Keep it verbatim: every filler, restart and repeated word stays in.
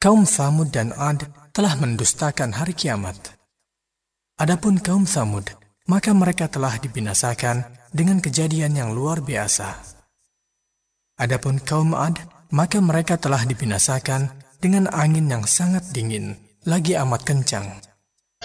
kaum Tsamud dan Ad telah mendustakan hari kiamat. Adapun kaum Tsamud, maka mereka telah dibinasakan dengan kejadian yang luar biasa. Adapun kaum Ad, maka mereka telah dibinasakan dengan angin yang sangat dingin, lagi amat kencang.